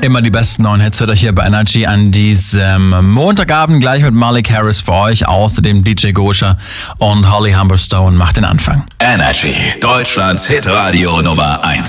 Immer die besten neuen Hits hört euch hier bei Energy an diesem Montagabend gleich mit Malik Harris für euch. Außerdem DJ Gosha und Holly Humberstone macht den Anfang. Energy, Deutschlands Hitradio Nummer 1.